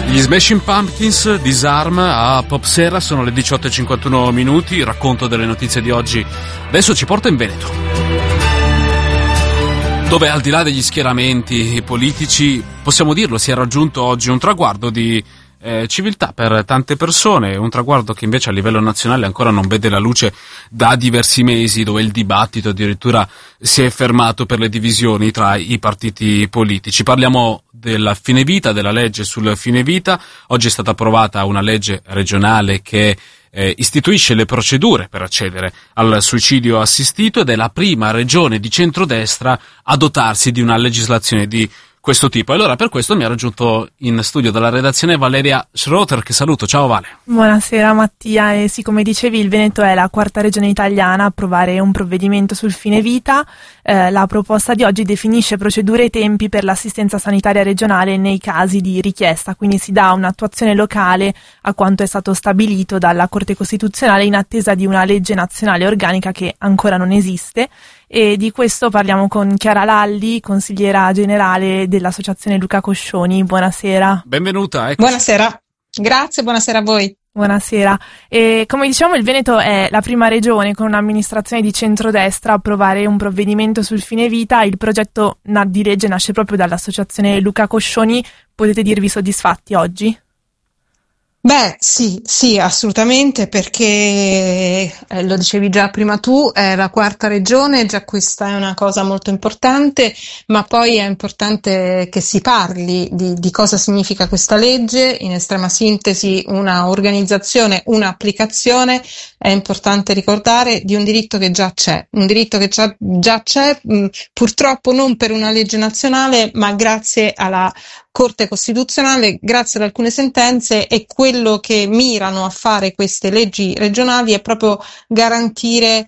Gli Smashing Pumpkins, Disarm a Popsera, sono le 18:51 minuti. Il racconto delle notizie di oggi adesso ci porta in Veneto, dove al di là degli schieramenti politici, possiamo dirlo, si è raggiunto oggi un traguardo di civiltà per tante persone, un traguardo che invece a livello nazionale ancora non vede la luce da diversi mesi, dove il dibattito addirittura si è fermato per le divisioni tra i partiti politici. Parliamo del fine vita, della legge sul fine vita. Oggi è stata approvata una legge regionale che istituisce le procedure per accedere al suicidio assistito ed è la prima regione di centrodestra a dotarsi di una legislazione di questo tipo. Allora, per questo mi ha raggiunto in studio dalla redazione Valeria Schroeter, che saluto. Ciao Vale. Buonasera Mattia, e sì, come dicevi, il Veneto è la quarta regione italiana a approvare un provvedimento sul fine vita. La proposta di oggi definisce procedure e tempi per l'assistenza sanitaria regionale nei casi di richiesta, quindi si dà un'attuazione locale a quanto è stato stabilito dalla Corte Costituzionale in attesa di una legge nazionale organica che ancora non esiste. E di questo parliamo con Chiara Lalli, consigliera generale dell'Associazione Luca Coscioni. Buonasera. Benvenuta. Eccoci. Buonasera, grazie, buonasera a voi. Buonasera. E come diciamo, il Veneto è la prima regione con un'amministrazione di centrodestra a approvare un provvedimento sul fine vita. Il progetto di legge nasce proprio dall'Associazione Luca Coscioni. Potete dirvi soddisfatti oggi? Beh, sì, assolutamente, perché lo dicevi già prima tu, è la quarta regione, già questa è una cosa molto importante, ma poi è importante che si parli di cosa significa questa legge, in estrema sintesi una organizzazione, un'applicazione, è importante ricordare, di un diritto che già c'è, un diritto che già c'è, purtroppo non per una legge nazionale, ma grazie alla Corte Costituzionale, grazie ad alcune sentenze, e quello che mirano a fare queste leggi regionali è proprio garantire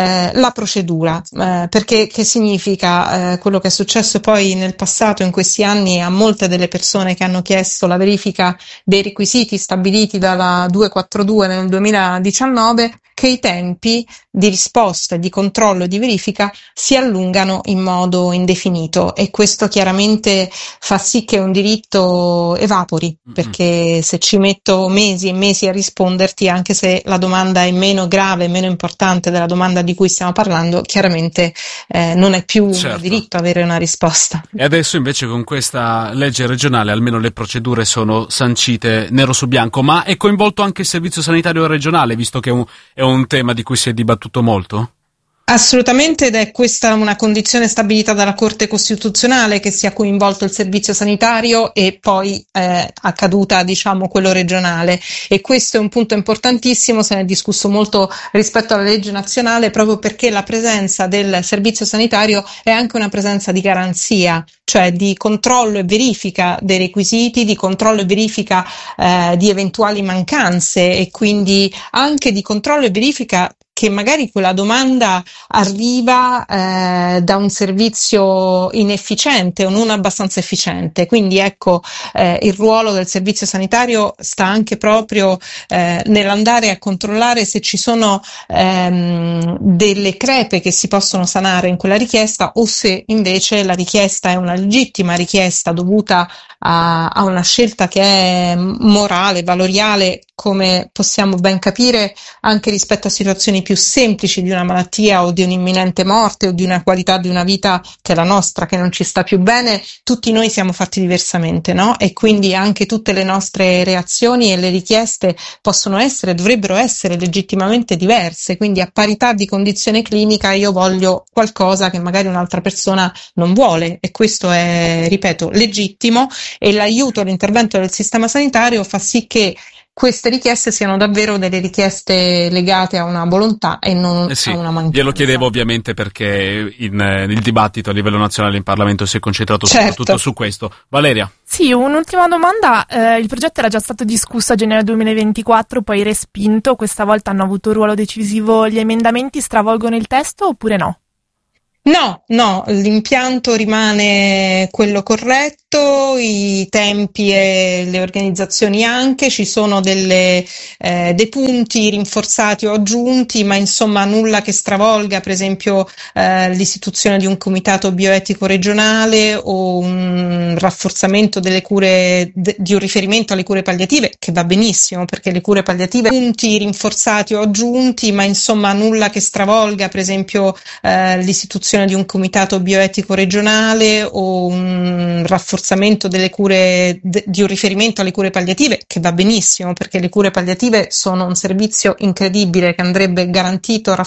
la procedura, perché che significa quello che è successo poi nel passato, in questi anni, a molte delle persone che hanno chiesto la verifica dei requisiti stabiliti dalla 242 nel 2019, che i tempi di risposta, di controllo e di verifica si allungano in modo indefinito, e questo chiaramente fa sì che un diritto evapori, perché se ci metto mesi e mesi a risponderti, anche se la domanda è meno grave, meno importante della domanda di cui stiamo parlando, chiaramente non è più un diritto avere una risposta. E adesso invece con questa legge regionale almeno le procedure sono sancite nero su bianco, ma è coinvolto anche il servizio sanitario regionale, visto che è un tema di cui si è dibattuto molto? Assolutamente, ed è questa una condizione stabilita dalla Corte Costituzionale, che sia coinvolto il servizio sanitario e poi accaduta, diciamo, quello regionale, e questo è un punto importantissimo. Se ne è discusso molto rispetto alla legge nazionale, proprio perché la presenza del servizio sanitario è anche una presenza di garanzia, cioè di controllo e verifica dei requisiti, di controllo e verifica di eventuali mancanze, e quindi anche di controllo e verifica che magari quella domanda arriva da un servizio inefficiente o non abbastanza efficiente. Quindi ecco, il ruolo del servizio sanitario sta anche proprio nell'andare a controllare se ci sono delle crepe che si possono sanare in quella richiesta, o se invece la richiesta è una legittima richiesta dovuta a una scelta che è morale, valoriale, come possiamo ben capire anche rispetto a situazioni più semplici di una malattia o di un'imminente morte o di una qualità di una vita che è la nostra, che non ci sta più bene. Tutti noi siamo fatti diversamente, no? E quindi anche tutte le nostre reazioni e le richieste possono essere, dovrebbero essere legittimamente diverse. Quindi a parità di condizione clinica io voglio qualcosa che magari un'altra persona non vuole, e questo è, ripeto, legittimo, e l'aiuto all'intervento del sistema sanitario fa sì che queste richieste siano davvero delle richieste legate a una volontà e non a una mancanza. Glielo chiedevo ovviamente perché il dibattito a livello nazionale in Parlamento si è concentrato soprattutto su questo. Valeria? Sì, un'ultima domanda. Il progetto era già stato discusso a gennaio 2024, poi respinto. Questa volta hanno avuto un ruolo decisivo gli emendamenti? Stravolgono il testo oppure no? No, l'impianto rimane quello corretto, i tempi e le organizzazioni anche, ci sono dei punti rinforzati o aggiunti, ma insomma nulla che stravolga, per esempio l'istituzione di un comitato bioetico regionale o un rafforzamento delle cure, di un riferimento alle cure palliative, che va benissimo perché le cure palliative, punti rinforzati o aggiunti, ma insomma nulla che stravolga, per esempio l'istituzione di un comitato bioetico regionale o un rafforzamento delle cure, di un riferimento alle cure palliative, che va benissimo perché le cure palliative sono un servizio incredibile che andrebbe garantito,